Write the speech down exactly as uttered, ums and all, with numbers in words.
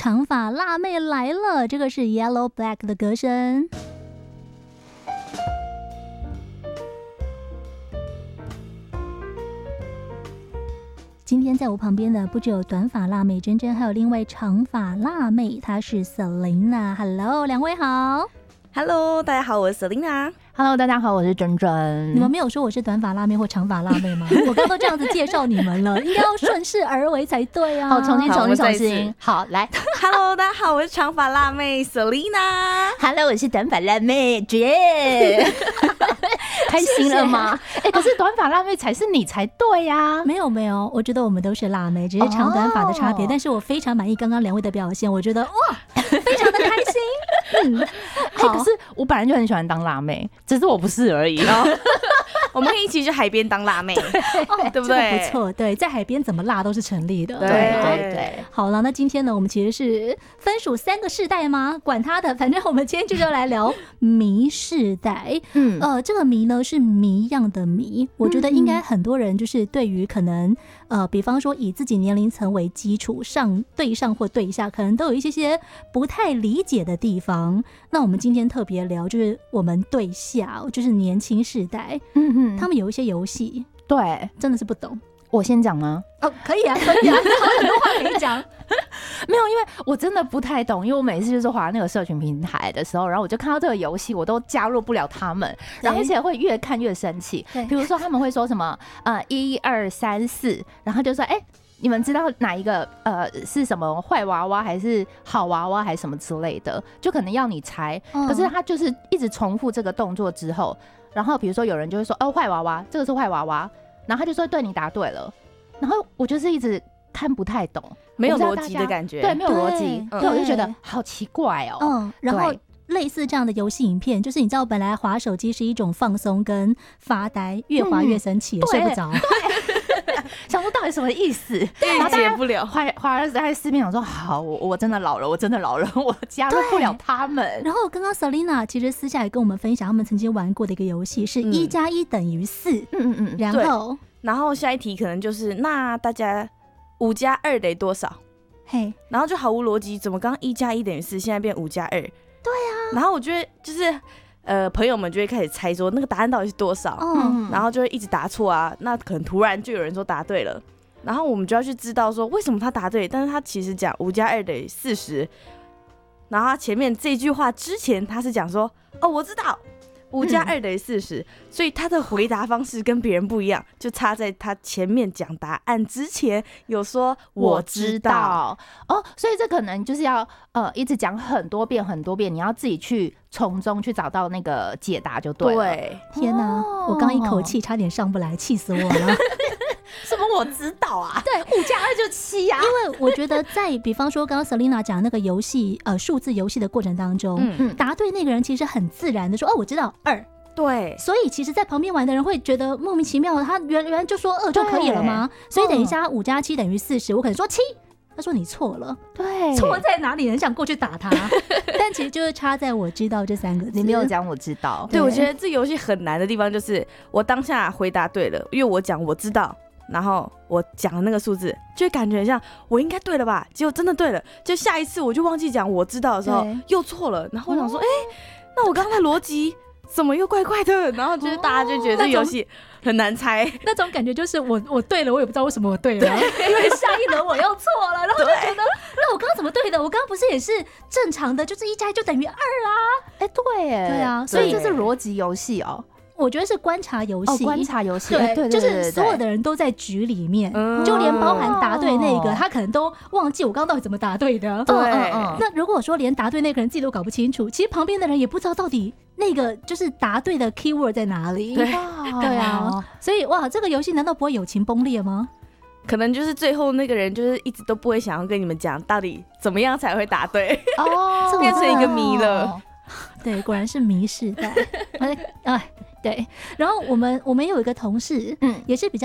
长发辣妹来了，这个是 Yellow Black 的歌声。今天在我旁边的不只有短发辣妹珍珍，还有另外长发辣妹，她是 Selina。Hello， 两位好。 Hello， 大家好，我是 Selina。Hello， 大家好，我是珍珍。 你们没有说我是短发辣妹或长发辣妹吗？我刚刚都这样子介绍你们了，应该要顺势而为才对啊。 好，重新，重新，重新。好，来。 Hello， 大家好，我是长发辣妹 Selina。Hello， 我是短发辣妹 J。开心了吗？哎、欸，可是短发辣妹才是你才对呀、啊。 没有没有，我觉得我们都是辣妹，只是长短发的差别。Oh. 但是我非常满意刚刚两位的表现，我觉得哇，非常的开心。 嗯，哎、欸，可是我本来就很喜欢当辣妹，只是我不是而已。 我们可以一起去海边当辣妹， 哦、 对不对？ 这个不错，对，在海边怎么辣都是成立的。 对对对。 好了，那今天呢，我们其实是分属三个世代吗？管他的，反正我们今天就要来聊迷世代。嗯，呃，这个迷呢是谜样的谜，我觉得应该很多人就是对于可能呃，比方说以自己年龄层为基础，上对上或对下，可能都有一些些不太理解的地方。那我们今天特别聊，就是我们对下，就是年轻世代。嗯哼。他们有一些游戏， 对， 真的是不懂。 我先讲吗？ 哦，可以啊，可以啊，很多话可以讲。 没有，因为我真的不太懂，因为我每次就是滑那个社群平台的时候，然后我就看到这个游戏，我都加入不了他们，然后而且会越看越生气。比如说他们会说什么呃一二三四，然后就说哎。欸你们知道哪一个呃是什么坏娃娃还是好娃娃还是什么之类的，就可能要你猜、嗯、可是他就是一直重复这个动作之后，然后比如说有人就会说哦坏娃娃，这个是坏娃娃，然后他就说对你答对了，然后我就是一直看不太懂， 没有逻辑的感觉， 对，没有逻辑，对，我就觉得好奇怪哦。 嗯，然后类似这样的游戏影片，就是你知道本来滑手机是一种放松跟发呆，越滑越生气、嗯、睡不着。 想说到底什么意思？ 理解不了。 花花了大概四遍，想说好，我我真的老了，我真的老了，我加入不了他们。 然后刚刚 Selina 其实私下也跟我们分享，他们曾经玩过的一个游戏是一加一等于四。嗯嗯嗯。然后， 然后下一题可能就是那大家五加二等于多少？嘿，然后就毫无逻辑，怎么刚刚一加一等于四，现在变五加二？对啊。 然后我觉得就是。呃，朋友们就会开始猜说那个答案到底是多少，嗯，然后就会一直答错啊。那可能突然就有人说答对了，然后我们就要去知道说为什么他答对，但是他其实讲五加二等于四十，然后他前面这句话之前他是讲说哦我知道五加二等于四十，所以他的回答方式跟别人不一样，就差在他前面讲答案之前有说我知道哦，所以这可能就是要呃一直讲很多遍很多遍，你要自己去从中去找到那个解答就对了。 对， 天哪，哦、我刚一口气差点上不来，气死我了。 什么我知道啊？ 对， 五加二就七啊。 因为我觉得在比方说刚刚 Selina 讲那个游戏呃数字游戏的过程当中，嗯、答对那个人其实很自然的说哦我知道二。 对， 所以其实，在旁边玩的人会觉得莫名其妙，他原原来就说二就可以了吗？所以等一下五加七等于四十，我可能说七，他说你错了， 对， 错在哪里？很想过去打他，但其实就是差在我知道这三个字， 你没有讲我知道。 对，我觉得这游戏很难的地方就是我当下回答对了，因为我讲我知道，然后我讲的那个数字，就会感觉很像我应该对了吧？结果真的对了，就下一次我就忘记讲我知道的时候又错了，然后我想说，哎、欸，那我刚刚的逻辑。怎么又怪怪的？然后就是大家就觉得这游戏很难猜， 那种感觉就是我我对了，我也不知道为什么我对了，因为下一轮我又错了，然后就觉得那我刚刚怎么对的？我刚刚不是也是正常的，就是一加一就等于二啊？ 哎、欸，对，哎， 对啊， 所以这是逻辑游戏哦。 我觉得是观察游戏， 哦，观察游戏， 对， 对对对对对， 就是所有的人都在局里面，嗯、就连包含答对那个，他可能都忘记我刚刚到底怎么答对的。 对， 嗯嗯、那如果说连答对那个人自己都搞不清楚，其实旁边的人也不知道到底那个就是答对的 keyword 在哪里。 对， 对啊，所以哇，这个游戏难道不会友情崩裂吗？ 可能就是最后那个人就是一直都不会想要跟你们讲到底怎么样才会答对，哦，变成一个谜了。 对，果然是迷世代。哎，对。然后我们我们有一个同事，嗯，也是比较。